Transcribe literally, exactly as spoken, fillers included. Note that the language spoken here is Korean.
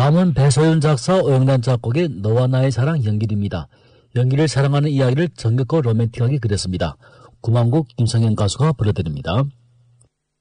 다음은 배소연 작사, 오영란 작곡의 너와 나의 사랑 연길입니다. 연길을 사랑하는 이야기를 정겹고 로맨틱하게 그렸습니다. 구만국 김성현 가수가 불러드립니다.